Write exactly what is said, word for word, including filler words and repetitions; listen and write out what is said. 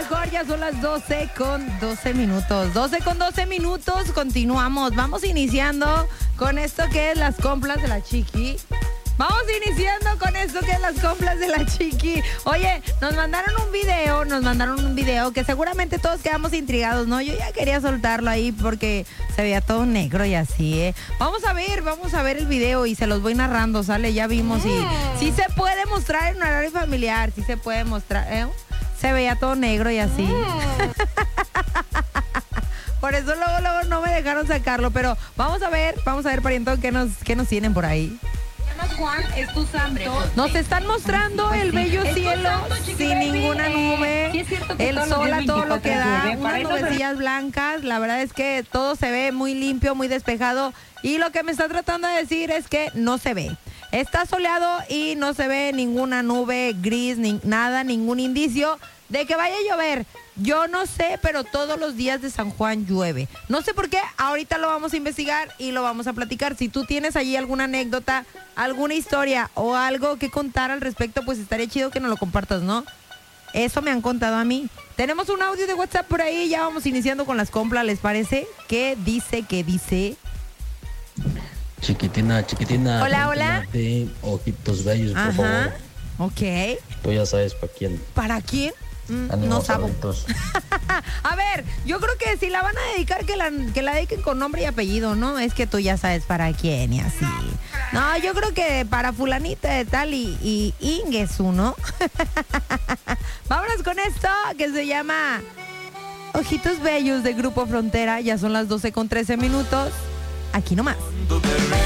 mejor, ya son las doce con doce minutos. doce con doce minutos, continuamos. Vamos iniciando con esto que es las compras de la Chiqui. Vamos iniciando con esto que es las compras de la Chiqui. Oye, nos mandaron un video, nos mandaron un video que seguramente todos quedamos intrigados, ¿no? Yo ya quería soltarlo ahí porque se veía todo negro y así, ¿eh? Vamos a ver, vamos a ver el video y se los voy narrando, ¿sale? Ya vimos y sí se puede mostrar en un horario familiar, sí se puede mostrar, ¿eh? Se veía todo negro y así. Por eso luego, luego no me dejaron sacarlo, pero vamos a ver, vamos a ver, parientón, qué nos, qué nos tienen por ahí. Juan, es tu santo. Nos están mostrando el bello cielo sin ninguna nube, el sol a todo lo que da, unas nubecillas blancas. La verdad es que todo se ve muy limpio, muy despejado. Y lo que me está tratando de decir es que no se ve. Está soleado y no se ve ninguna nube gris, ni nada, ningún indicio de que vaya a llover. Yo no sé, pero todos los días de San Juan llueve. No sé por qué, ahorita lo vamos a investigar y lo vamos a platicar. Si tú tienes allí alguna anécdota, alguna historia o algo que contar al respecto, pues estaría chido que nos lo compartas, ¿no? Eso me han contado a mí. Tenemos un audio de WhatsApp por ahí, ya vamos iniciando con las compras, ¿les parece? ¿Qué dice, qué dice? Chiquitina, chiquitina. Hola, hola. De Ojitos Bellos, por Ajá, favor. ok. Tú ya sabes para quién. ¿Para quién? Mm, Ánimo, no sabo. sabritos. A ver, yo creo que si la van a dedicar, que la, que la dediquen con nombre y apellido, ¿no? Es que tú ya sabes para quién y así. No, yo creo que para fulanita de tal y, y Ingesu, ¿no? Vámonos con esto que se llama Ojitos Bellos de Grupo Frontera. Ya son las doce con trece minutos. Aquí nomás.